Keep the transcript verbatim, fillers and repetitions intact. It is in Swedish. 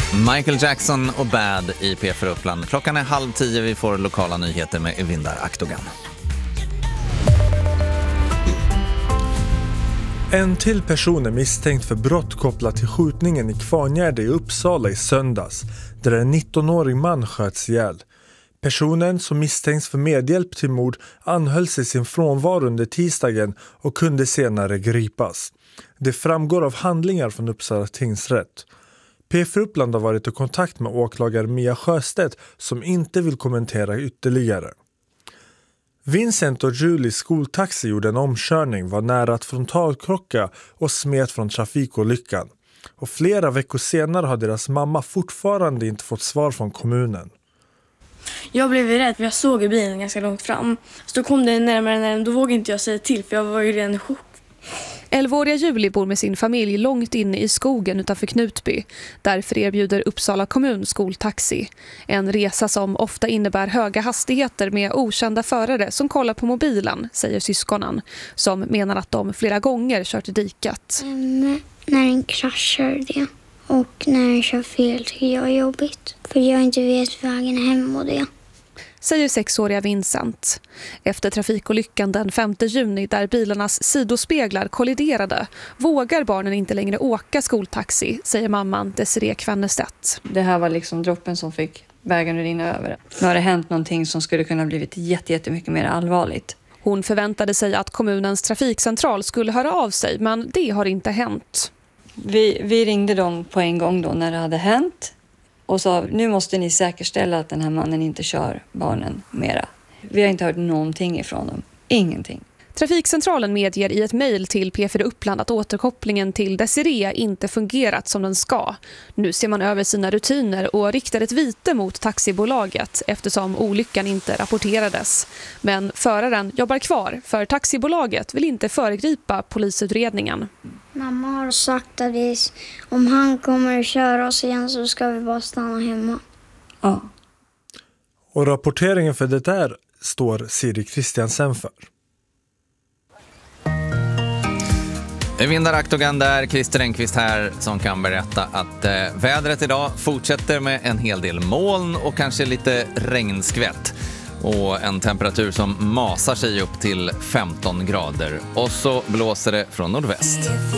Michael Jackson och Bad i P fyra Uppland. Klockan är halv tio, vi får lokala nyheter med Evindar Aktogan. En till person är misstänkt för brott kopplat till skjutningen i Kvarnjärde i Uppsala i söndags, där en nittonårig man sköts ihjäl. Personen som misstänks för medhjälp till mord anhölls i sin frånvaro under tisdagen och kunde senare gripas. Det framgår av handlingar från Uppsala tingsrätt. P fyra Uppland har varit i kontakt med åklagare Mia Sjöstedt som inte vill kommentera ytterligare. Vincent och Julie skoltaxi gjorde en omkörning, var nära att frontalkrocka och smet från trafikolyckan. Och flera veckor senare har deras mamma fortfarande inte fått svar från kommunen. Jag blev rädd för jag såg i bilen ganska långt fram. Så då kom det närmare närmare, då vågade inte jag säga till för jag var ju redan i chock. elvaåriga Julie bor med sin familj långt inne i skogen utanför Knutby. Därför erbjuder Uppsala kommun skoltaxi. En resa som ofta innebär höga hastigheter med okända förare som kollar på mobilen, säger syskonen. Som menar att de flera gånger kört i diket. Mm, när en kraschar det. Och när jag kör fel tycker jag är jobbigt. För jag inte vet vägen hem och det. Säger sexåriga Vincent. Efter trafikolyckan den femte juni där bilarnas sidospeglar kolliderade vågar barnen inte längre åka skoltaxi, säger mamman Desiree Kvennestedt. Det här var liksom droppen som fick bägaren att rinna över. Nu har det hänt någonting som skulle kunna blivit jätte, jättemycket mer allvarligt. Hon förväntade sig att kommunens trafikcentral skulle höra av sig, men det har inte hänt. Vi, vi ringde dem på en gång då när det hade hänt. Och sa, nu måste ni säkerställa att den här mannen inte kör barnen mera. Vi har inte hört någonting ifrån dem. Ingenting. Trafikcentralen medger i ett mejl till P fyra Uppland att återkopplingen till Desiree inte fungerat som den ska. Nu ser man över sina rutiner och riktar ett vite mot taxibolaget eftersom olyckan inte rapporterades. Men föraren jobbar kvar för taxibolaget vill inte föregripa polisutredningen. Mamma har sagt att vi, om han kommer att köra oss igen så ska vi bara stanna hemma. Ja. Och rapporteringen för det där står Siri Kristiansen för. Evindar Aktogan där, Christer Enqvist här som kan berätta att eh, vädret idag fortsätter med en hel del moln och kanske lite regnskvätt. Och en temperatur som masar sig upp till femton grader. Och så blåser det från nordväst.